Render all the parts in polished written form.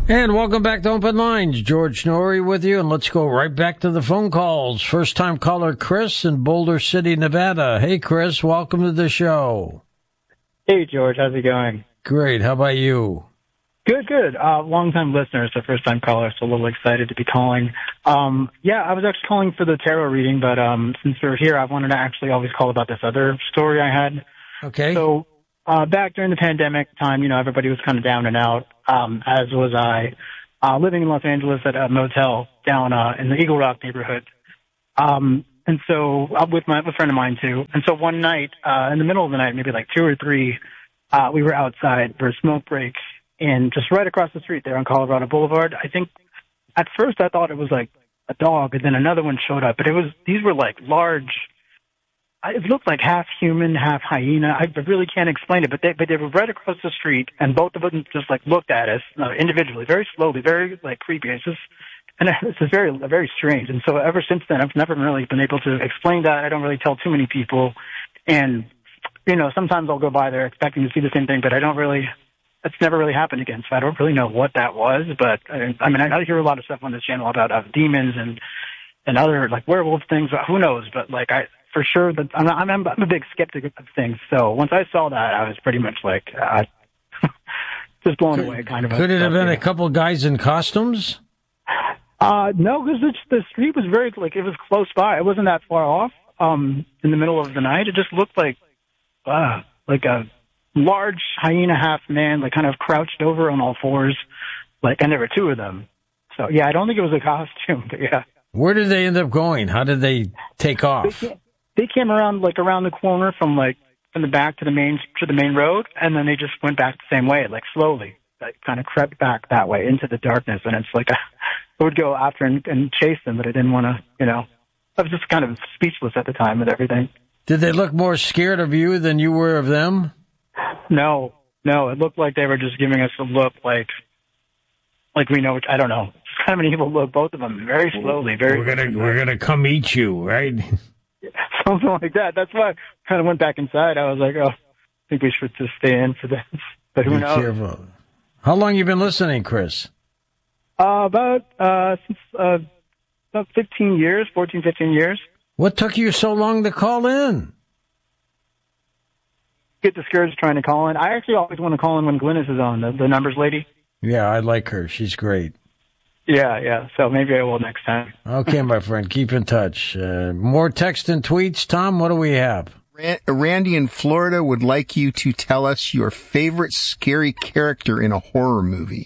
And welcome back to Open Lines. George Norrie with you, and let's go right back to the phone calls. First-time caller Chris in Boulder City, Nevada. Hey, Chris, welcome to the show. Hey, George, how's it going? Great. How about you? Good, good. Long-time listener, so first-time caller, so a little excited to be calling. Yeah, I was actually calling for the tarot reading, but since we're here, I wanted to actually always call about this other story I had. Okay. So back during the pandemic time, everybody was kind of down and out, as was I, living in Los Angeles at a motel down in the Eagle Rock neighborhood. And so with a friend of mine, too. And so one night, in the middle of the night, maybe like 2 or 3, we were outside for a smoke break. And just right across the street there on Colorado Boulevard, I think at first I thought it was like a dog, and then another one showed up. But these were like large. It looked like half human, half hyena. I really can't explain it, but they were right across the street, and both of them just like looked at us individually, very slowly, very like creepy. It's just very, very strange. And so ever since then, I've never really been able to explain that. I don't really tell too many people, and sometimes I'll go by there expecting to see the same thing, but it's never really happened again, so I don't really know what that was. But I mean, I hear a lot of stuff on this channel about demons and other like werewolf things. Who knows? But like for sure that I'm a big skeptic of things. So once I saw that, I was pretty much like just blown away. Kind of. Could it have been a couple guys in costumes? No, because the street was very like it was close by. It wasn't that far off. In the middle of the night, it just looked like a large hyena half man, like kind of crouched over on all fours, and there were 2 of them. So yeah, I don't think it was a costume, but yeah. Where did they end up going? How did they take off? They came around around the corner from the back to the main road, and then they just went back the same way, slowly, kind of crept back that way into the darkness. And it's I would go after and chase them, but I didn't want to, I was just kind of speechless at the time with everything. Did they look more scared of you than you were of them? No, it looked like they were just giving us a look like we know, I don't know. It's kind of an evil look, both of them, very slowly, very. We're gonna come eat you, right? Something like that. That's why I kind of went back inside. I was like, I think we should just stay in for this. But who knows? Careful. How long you been listening, Chris? About 15 years, 14, 15 years. What took you so long to call in? Get discouraged trying to call in. I actually always want to call in when Glynis is on, the numbers lady. Yeah, I like her. She's great. Yeah. So maybe I will next time. Okay, my friend. Keep in touch. More text and tweets. Tom, what do we have? Randy in Florida would like you to tell us your favorite scary character in a horror movie.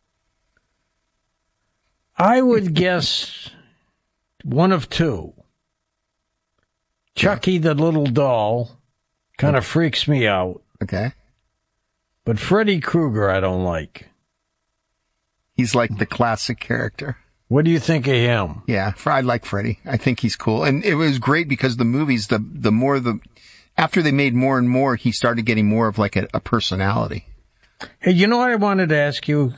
I would guess one of 2. Chucky the little doll kind of freaks me out. Okay. But Freddy Krueger I don't like. He's like the classic character. What do you think of him? Yeah, I like Freddy. I think he's cool. And it was great because the movies, after they made more and more, he started getting more of like a personality. Hey, you know what I wanted to ask you?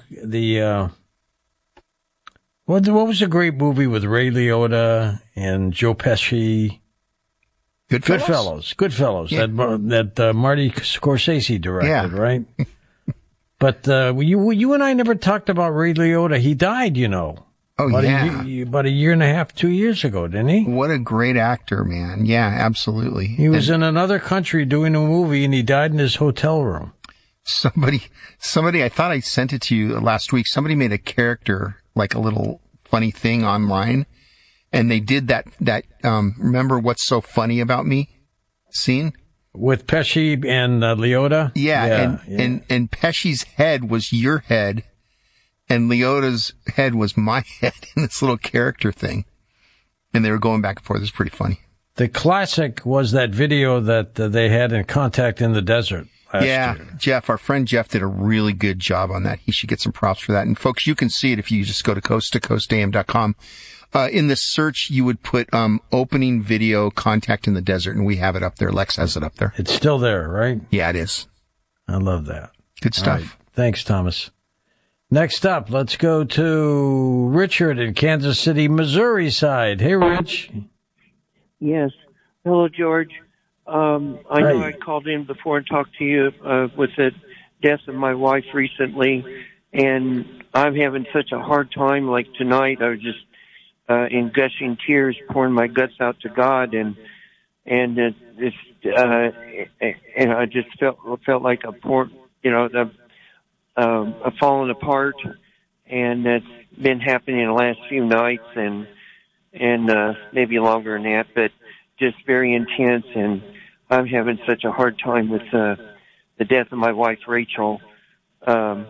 What was a great movie with Ray Liotta and Joe Pesci? Goodfellas. Yeah. That Marty Scorsese directed, right? But you and I never talked about Ray Liotta. He died, Oh, about a year and a half, 2 years ago, didn't he? What a great actor, man. Yeah, absolutely. He was in another country doing a movie, and he died in his hotel room. Somebody, I thought I sent it to you last week. Somebody made a character, like a little funny thing online, and they did that remember What's So Funny About Me scene? With Pesci and Liotta? Yeah. And Pesci's head was your head, and Liotta's head was my head in this little character thing. And they were going back and forth. It was pretty funny. The classic was that video that they had in Contact in the Desert last year. Jeff, our friend Jeff did a really good job on that. He should get some props for that. And folks, you can see it if you just go to coasttocoastam.com. In the search, you would put opening video Contact in the Desert, and we have it up there. Lex has it up there. It's still there, right? Yeah, it is. I love that. Good stuff. Right. Thanks, Thomas. Next up, let's go to Richard in Kansas City, Missouri side. Hey, Rich. Yes. Hello, George. I know I called in before and talked to you with the death of my wife recently, and I'm having such a hard time. Like tonight, I was just in gushing tears, pouring my guts out to God, and I just felt like a poor, falling apart, and that's been happening the last few nights, and maybe longer than that, but just very intense, and I'm having such a hard time with the death of my wife, Rachel, and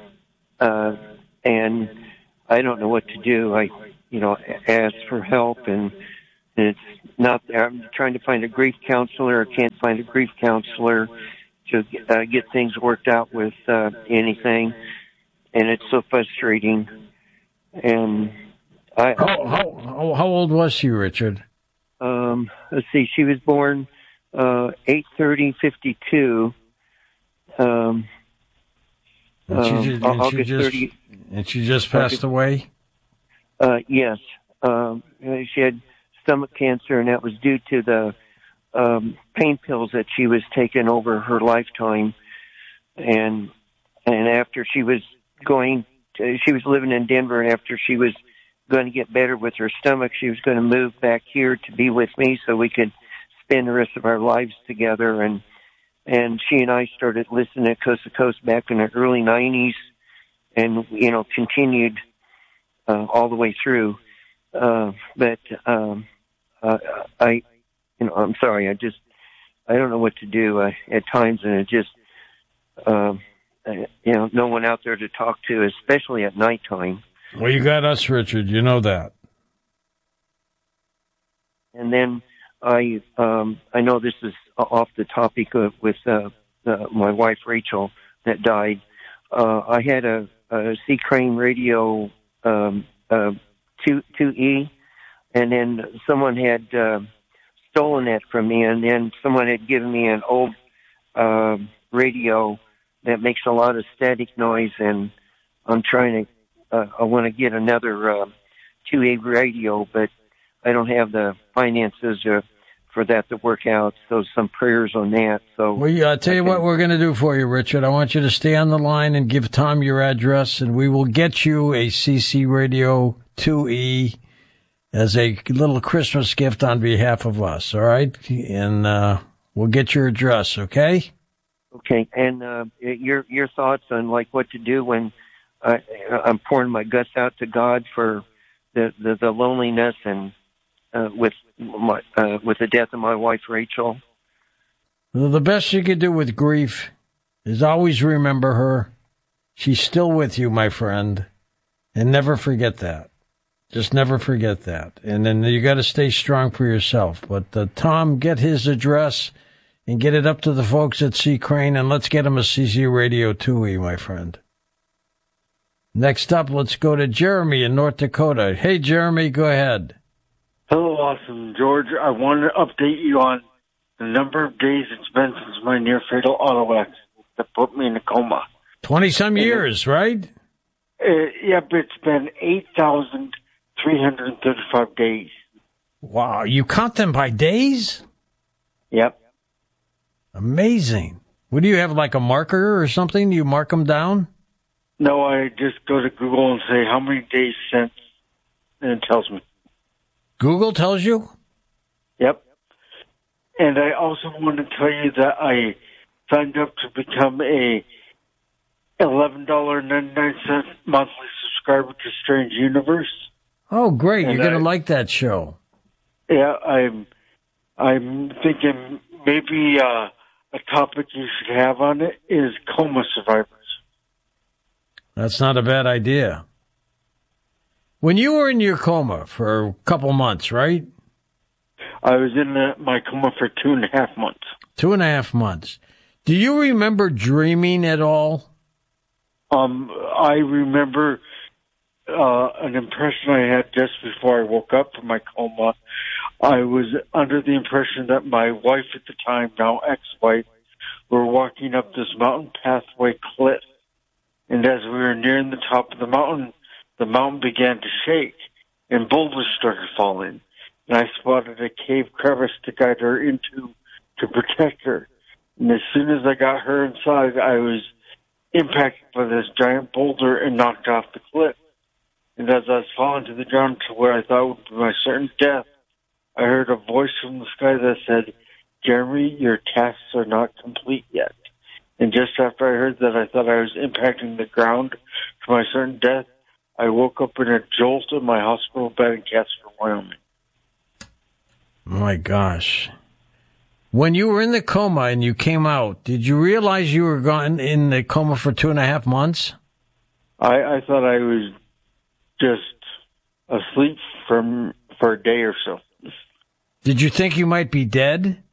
I don't know what to do. I ask for help, and it's not there. I'm trying to find a grief counselor. I can't find a grief counselor to get things worked out with anything, and it's so frustrating. And how old was she, Richard? Let's see. She was born 8/30/52. August 30. And she just passed away? Yes. She had stomach cancer, and that was due to the pain pills that she was taking over her lifetime. And after she was she was living in Denver, and after she was going to get better with her stomach, she was going to move back here to be with me so we could spend the rest of our lives together. And she and I started listening to Coast to Coast back in the early 90s, and continued all the way through. But I'm sorry. I don't know what to do at times, and it just no one out there to talk to, especially at nighttime. Well, you got us, Richard. You know that. And then I know this is off the topic with my wife Rachel that died. I had a C. Crane radio 2E, and then someone had stolen that from me, and then someone had given me an old radio that makes a lot of static noise, and I'm trying to I want to get another 2A radio, but I don't have the finances for that to work out, so some prayers on that. So, well, I'll tell you what we're going to do for you, Richard. I want you to stay on the line and give Tom your address, and we will get you a CC Radio 2E as a little Christmas gift on behalf of us, all right? And we'll get your address, okay? Okay, and your thoughts on what to do when I'm pouring my guts out to God for the loneliness and with the death of my wife Rachel. Well, the best you could do with grief is always remember her. She's still with you, my friend, and never forget that. Just never forget that. And then you got to stay strong for yourself. But Tom, get his address and get it up to the folks at C. Crane, and let's get him a CC Radio 2E, my friend. Next up, let's go to Jeremy in North Dakota. Hey, Jeremy, go ahead. Hello, Awesome George. I want to update you on the number of days it's been since my near-fatal auto accident that put me in a coma. 20-some years, right? Yep, it's been 8,335 days. Wow, you count them by days? Yep. Amazing. What do you have, like a marker or something? Do you mark them down? No, I just go to Google and say how many days since, and it tells me. Google tells you? Yep. And I also want to tell you that I signed up to become a $11.99 monthly subscriber to Strange Universe. Oh, great. You're going to like that show. Yeah, I'm thinking maybe a topic you should have on it is coma survivors. That's not a bad idea. When you were in your coma for a couple months, right? I was in my coma for 2.5 months. 2.5 months. Do you remember dreaming at all? I remember an impression I had just before I woke up from my coma. I was under the impression that my wife at the time, now ex-wife, were walking up this mountain pathway cliff. And as we were nearing the top of the mountain began to shake, and boulders started falling. And I spotted a cave crevice to guide her into to protect her. And as soon as I got her inside, I was impacted by this giant boulder and knocked off the cliff. And as I was falling to the ground to where I thought would be my certain death, I heard a voice from the sky that said, "Jeremy, your tasks are not complete yet." And just after I heard that, I thought I was impacting the ground to my certain death. I woke up in a jolt in my hospital bed in Casper, Wyoming. My gosh. When you were in the coma and you came out, did you realize you were gone in the coma for 2.5 months? I thought I was just asleep for a day or so. Did you think you might be dead?